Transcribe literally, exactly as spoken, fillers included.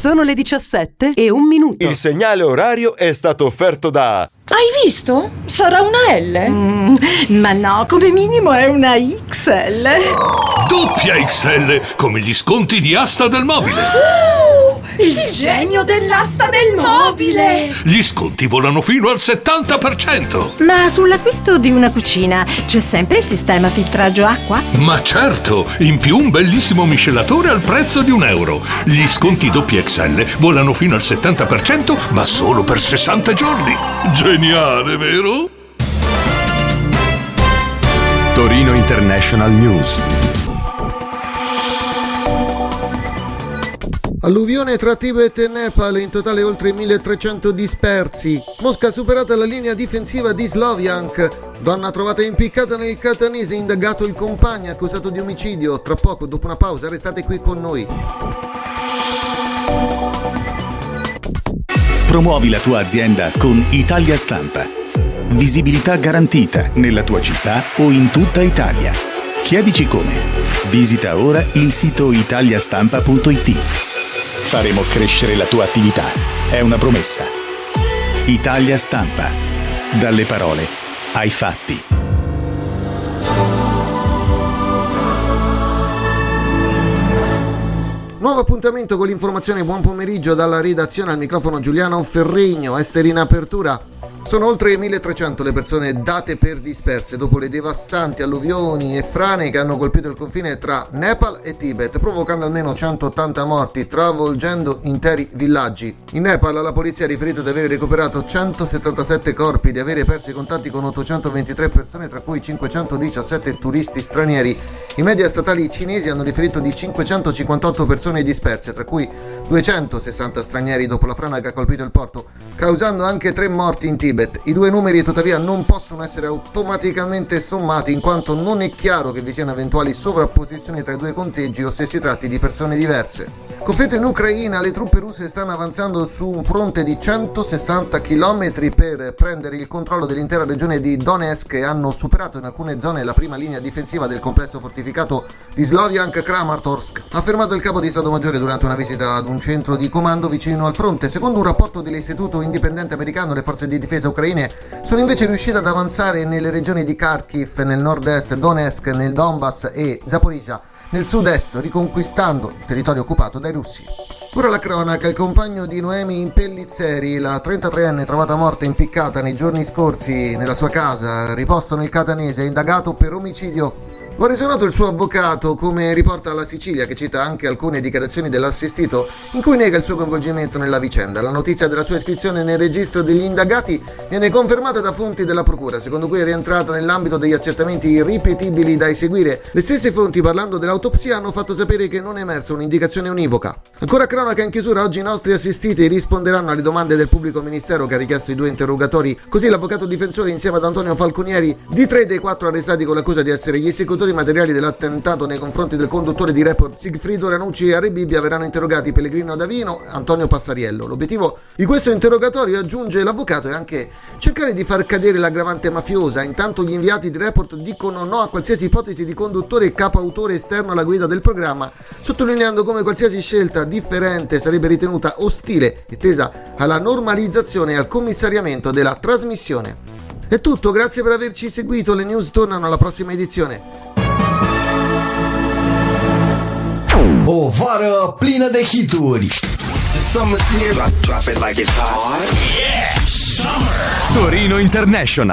Sono le diciassette e un minuto. Il segnale orario è stato offerto da... Hai visto? Sarà una L? Mm, ma no, come minimo è una X L. Doppia X L, come gli sconti di Asta del Mobile. Uh, il, il genio dell'asta del mobile. Gli sconti volano fino al settanta per cento. Ma sull'acquisto di una cucina c'è sempre il sistema filtraggio acqua? Ma certo, in più un bellissimo miscelatore al prezzo di un euro. Gli sconti doppia X L volano fino al settanta per cento, ma solo per sessanta giorni. Geniale, vero? Torino International News. Alluvione tra Tibet e Nepal, in totale oltre milletrecento dispersi. Mosca ha superato la linea difensiva di Sloviansk. Donna trovata impiccata nel catanese, indagato il compagno accusato di omicidio. Tra poco, dopo una pausa, restate qui con noi. Promuovi la tua azienda con Italia Stampa. Visibilità garantita nella tua città o in tutta Italia. Chiedici come. Visita ora il sito italiastampa punto it. Faremo crescere la tua attività. È una promessa. Italia Stampa. Dalle parole ai fatti. Nuovo appuntamento con l'informazione. Buon pomeriggio dalla redazione, al microfono Giuliano Ferrigno. Esteri in apertura. Sono oltre milletrecento le persone date per disperse dopo le devastanti alluvioni e frane che hanno colpito il confine tra Nepal e Tibet, provocando almeno centottanta morti, travolgendo interi villaggi. In Nepal la polizia ha riferito di aver recuperato centosettantasette corpi, di avere perso i contatti con ottocentoventitré persone, tra cui cinquecentodiciassette turisti stranieri. I media statali cinesi hanno riferito di cinquecentocinquantotto persone disperse, tra cui duecentosessanta stranieri dopo la frana che ha colpito il porto, causando anche tre morti in Tibet. I due numeri tuttavia non possono essere automaticamente sommati, in quanto non è chiaro che vi siano eventuali sovrapposizioni tra i due conteggi o se si tratti di persone diverse. Conflitto in Ucraina, le truppe russe stanno avanzando su un fronte di centosessanta chilometri per prendere il controllo dell'intera regione di Donetsk e hanno superato in alcune zone la prima linea difensiva del complesso fortificato di Sloviansk-Kramatorsk, ha affermato il capo di Stato Maggiore durante una visita ad un centro di comando vicino al fronte. Secondo un rapporto dell'Istituto Indipendente Americano, le forze di difesa ucraine sono invece riuscite ad avanzare nelle regioni di Kharkiv nel nord-est, Donetsk nel Donbass e Zaporizhzhia nel sud-est, riconquistando territorio occupato dai russi. Ora la cronaca. Il compagno di Noemi Pellizzeri, la trentatreenne trovata morta impiccata nei giorni scorsi nella sua casa, riposto nel catanese, è indagato per omicidio. Lo ha reso noto il suo avvocato, come riporta la Sicilia, che cita anche alcune dichiarazioni dell'assistito in cui nega il suo coinvolgimento nella vicenda. La notizia della sua iscrizione nel registro degli indagati viene confermata da fonti della procura, secondo cui è rientrata nell'ambito degli accertamenti ripetibili da eseguire. Le stesse fonti, parlando dell'autopsia, hanno fatto sapere che non è emersa un'indicazione univoca. Ancora cronaca in chiusura. Oggi i nostri assistiti risponderanno alle domande del pubblico ministero che ha richiesto i due interrogatori. Così l'avvocato difensore, insieme ad Antonio Falconieri, di tre dei quattro arrestati con l'accusa di essere gli esecutori materiali dell'attentato nei confronti del conduttore di Report Sigfrido Ranucci e Ari Bibbia, verranno interrogati Pellegrino Davino e Antonio Passariello. L'obiettivo di questo interrogatorio, aggiunge l'avvocato, è anche cercare di far cadere l'aggravante mafiosa. Intanto gli inviati di Report dicono no a qualsiasi ipotesi di conduttore e capo autore esterno alla guida del programma, sottolineando come qualsiasi scelta differente sarebbe ritenuta ostile e tesa alla normalizzazione e al commissariamento della trasmissione. È tutto, grazie per averci seguito. Le news tornano alla prossima edizione. O vară plină de hituri. Torino International.